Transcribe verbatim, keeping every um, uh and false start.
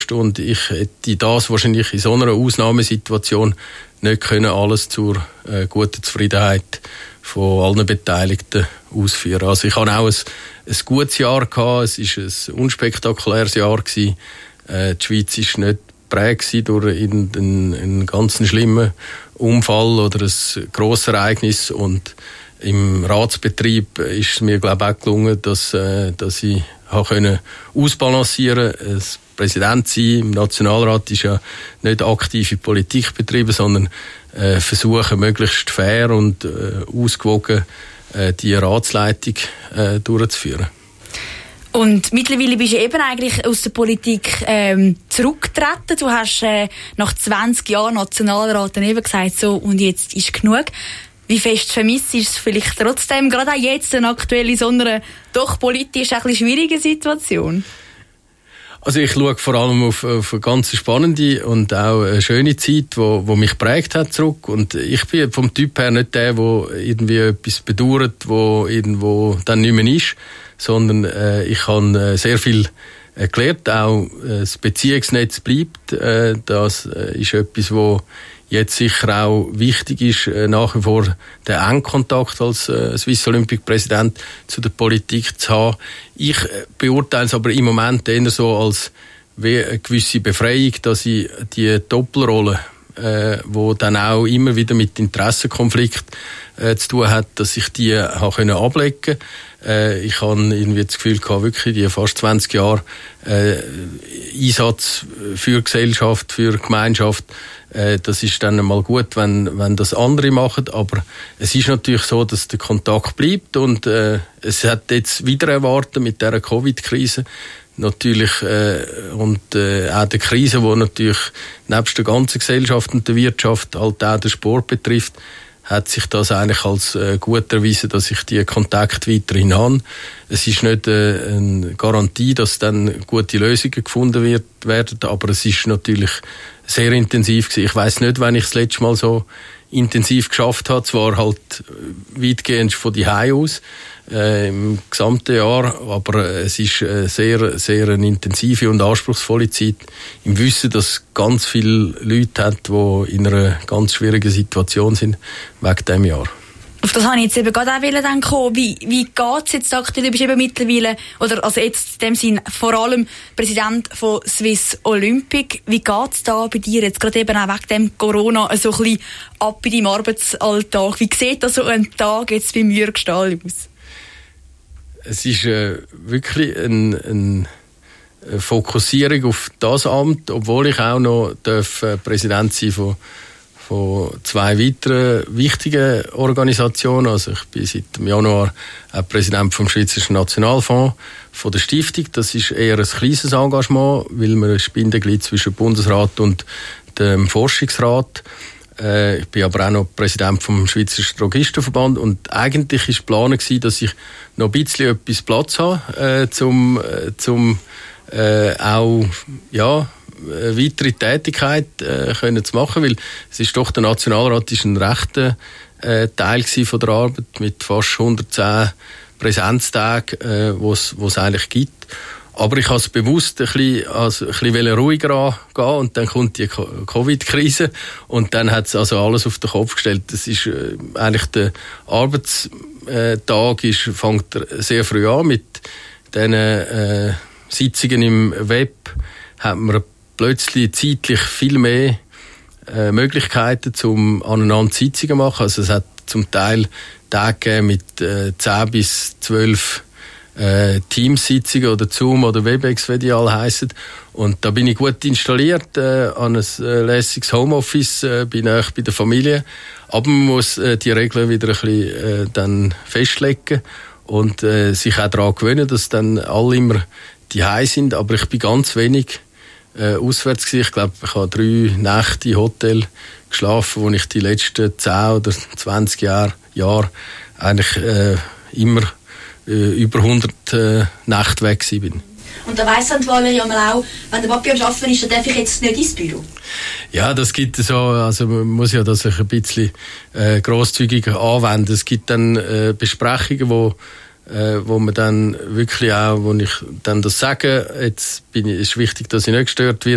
gelöst und ich hätte das wahrscheinlich in so einer Ausnahmesituation nicht können alles zur äh, guten Zufriedenheit von allen Beteiligten ausführen. Also ich hatte auch ein, ein gutes Jahr gehabt, es war ein unspektakuläres Jahr gewesen. Äh, die Schweiz war nicht geprägt durch einen, einen ganz schlimmen Unfall oder ein grosses Ereignis und im Ratsbetrieb ist es mir, glaube ich, auch gelungen, dass, äh, dass ich habe ausbalancieren konnte. Das Präsident sein im Nationalrat ist ja nicht aktive Politik betreiben, sondern äh, versuchen, möglichst fair und äh, ausgewogen äh, die Ratsleitung äh, durchzuführen. Und mittlerweile bist du eben eigentlich aus der Politik ähm, zurückgetreten. Du hast äh, nach zwanzig Jahren Nationalrat dann eben gesagt, so, und jetzt ist genug. Wie fest vermisst ist es vielleicht trotzdem, gerade auch jetzt, aktuell in so einer doch politisch ein bisschen schwierigen Situation? Also ich schaue vor allem auf, auf eine ganz spannende und auch eine schöne Zeit, wo, wo mich geprägt hat zurück. Und ich bin vom Typ her nicht der, der irgendwie etwas bedauert, wo irgendwo dann nicht mehr ist, sondern äh, ich habe äh, sehr viel äh, gelernt. Auch äh, das Beziehungsnetz bleibt. Äh, das äh, ist etwas, wo jetzt sicher auch wichtig ist, äh, nach wie vor den engen Kontakt als äh, Swiss Olympic Präsident zu der Politik zu haben. Ich äh, beurteile es aber im Moment eher so als wie eine gewisse Befreiung, dass ich die Doppelrolle, äh, wo dann auch immer wieder mit Interessenkonflikt äh, zu tun hat, dass ich die habe können ablegen. Äh, ich habe irgendwie das Gefühl gehabt, wirklich die fast zwanzig Jahre äh, Einsatz für Gesellschaft, für Gemeinschaft. Äh, das ist dann mal gut, wenn, wenn das andere machen, aber es ist natürlich so, dass der Kontakt bleibt und äh, es hat jetzt wieder erwartet mit dieser Covid-Krise natürlich äh, und äh, auch der Krise, die natürlich nebst der ganzen Gesellschaft und der Wirtschaft halt auch den Sport betrifft, hat sich das eigentlich als äh, gut erwiesen, dass ich die Kontakte weiterhin habe. Es ist nicht äh, eine Garantie, dass dann gute Lösungen gefunden wird, werden, aber es ist natürlich sehr intensiv gewesen. Ich weiss nicht, wann ich das letzte Mal so intensiv geschafft habe. Zwar halt weitgehend von die Hause aus äh, im gesamten Jahr, aber es ist äh, sehr, sehr eine intensive und anspruchsvolle Zeit im Wissen, dass es ganz viele Leute hat, die in einer ganz schwierigen Situation sind wegen diesem Jahr. Auf das habe ich jetzt eben gerade auch denken. Wie, wie geht es jetzt aktuell? Du bist eben mittlerweile, oder also jetzt in dem Sinn vor allem Präsident von Swiss Olympic. Wie geht es da bei dir jetzt gerade eben auch wegen dem Corona so ein bisschen ab in deinem Arbeitsalltag? Wie sieht da so ein Tag jetzt beim Jürg Stahl aus? Es ist äh, wirklich eine, eine Fokussierung auf das Amt, obwohl ich auch noch darf, äh, Präsident sein von von zwei weiteren wichtigen Organisationen. Also ich bin seit dem Januar auch Präsident vom Schweizerischen Nationalfonds, von der Stiftung. Das ist eher ein kleines Engagement, weil wir ein Bindeglied zwischen Bundesrat und dem Forschungsrat. Äh, ich bin aber auch noch Präsident vom Schweizerischen Drogistenverband und eigentlich war Plan gewesen, dass ich noch ein bisschen etwas Platz habe, äh, zum, äh, zum äh, auch, ja, eine weitere Tätigkeit äh, können zu machen, weil es ist doch, der Nationalrat ist ein rechter äh, Teil von der Arbeit mit fast hundertzehn Präsenztagen, äh, wo es eigentlich gibt. Aber ich habe es bewusst ein bisschen, also ein bisschen ruhiger angehen und dann kommt die Covid-Krise und dann hat es also alles auf den Kopf gestellt. Das ist äh, eigentlich der Arbeitstag ist, fängt sehr früh an mit diesen äh, Sitzungen im Web, hat man plötzlich zeitlich viel mehr äh, Möglichkeiten, um aneinander Sitzungen zu machen. Also es hat zum Teil Tage mit äh, zehn bis zwölf äh, Teamsitzungen oder Zoom oder Webex, wie die alle heissen. Und da bin ich gut installiert äh, an ein äh, lässiges Homeoffice, äh, bin auch bei der Familie. Aber man muss äh, die Regeln wieder ein bisschen äh, dann festlegen und äh, sich auch daran gewöhnen, dass dann alle immer die Hause sind. Aber ich bin ganz wenig Äh, auswärts gewesen. Ich glaube, ich habe drei Nächte im Hotel geschlafen, wo ich die letzten zehn oder zwanzig Jahre, Jahre eigentlich äh, immer äh, über hundert äh, Nächte weg gewesen bin. Und da weiss Valerie einmal auch, wenn der Papi am Arbeiten ist, dann darf ich jetzt nicht ins Büro? Ja, das gibt es so, also man muss ja das ein bisschen äh, grosszügiger anwenden. Es gibt dann äh, Besprechungen, wo Äh, wo man dann wirklich auch, wo ich dann das sage, jetzt bin ich, ist wichtig, dass ich nicht gestört wird.